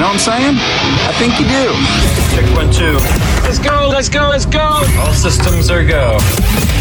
know what I'm saying? I think you do. Check 1, 2. Let's go, let's go, let's go! All systems are go.